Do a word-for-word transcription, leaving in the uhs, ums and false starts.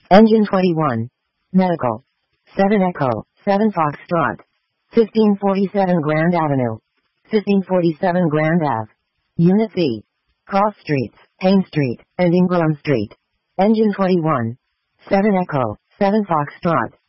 Engine twenty-one. Medical. seven Echo, seven Foxtrot. fifteen forty-seven Grand Avenue. fifteen forty-seven Grand Ave. Unit C. Cross Streets, Payne Street, and Ingram Street. Engine twenty-one. seven Echo, seven Foxtrot.